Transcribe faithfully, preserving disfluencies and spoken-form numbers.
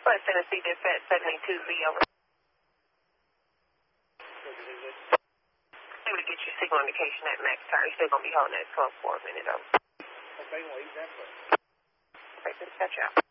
West Tennessee Dispatch seventy-two Z over. Able to get your signal indication at max tire. You're still going to be holding at twelve for a minute over. Okay, well, he's that way. Okay, dispatch out.